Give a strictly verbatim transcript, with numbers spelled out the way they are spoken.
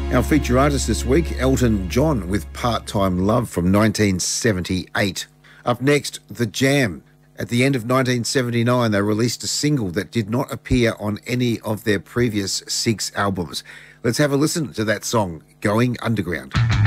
Our feature artist this week, Elton John, with Part-Time Love from nineteen seventy-eight. Up next, The Jam. At the end of nineteen seventy-nine, they released a single that did not appear on any of their previous six albums. Let's have a listen to that song, Going Underground.